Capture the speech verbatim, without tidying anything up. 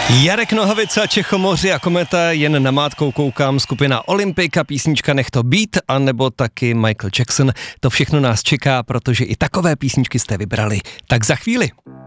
Jarek Nohavica, Čechomoři a Kometa, jen namátkou koukám, skupina Olympika, písnička Nech to být, anebo taky Michael Jackson. To všechno nás čeká, protože i takové písničky jste vybrali. Tak za chvíli.